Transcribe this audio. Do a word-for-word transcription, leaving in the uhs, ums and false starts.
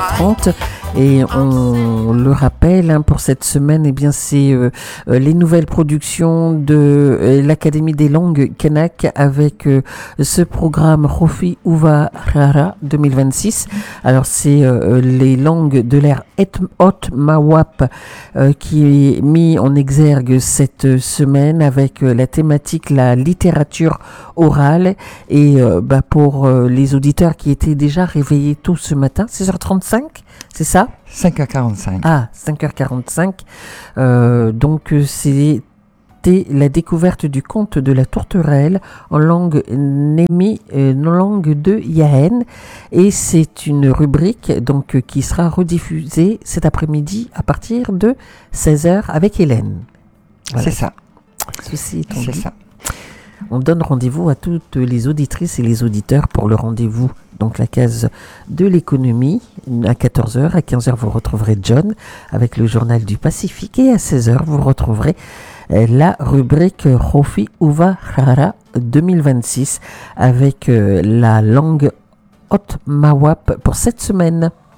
trente et on le rappelle hein, pour cette semaine eh bien c'est euh, les nouvelles productions de euh, l'Académie des langues kanak avec euh, ce programme Rofi Uva Rara deux mille vingt-six. Alors c'est euh, les langues de l'ère Hot Mawap euh, qui est mis en exergue cette semaine avec euh, la thématique la littérature orale et euh, bah, pour euh, les auditeurs qui étaient déjà réveillés tôt ce matin, six heures trente-cinq, c'est ça ? cinq heures quarante-cinq. Ah, cinq heures quarante-cinq. Euh, donc, c'était la découverte du conte de la tourterelle en langue némi, euh, langue de Yahen. Et c'est une rubrique donc, qui sera rediffusée cet après-midi à partir de seize heures avec Hélène. Voilà. C'est ça. Ceci étant C'est dit, ça. on donne rendez-vous à toutes les auditrices et les auditeurs pour le rendez-vous. Donc la case de l'économie à quatorze heures. À quinze heures, vous retrouverez John avec le journal du Pacifique. Et à seize heures, vous retrouverez la rubrique Rofi Uva Rara deux mille vingt-six avec la langue Hot Mawap pour cette semaine.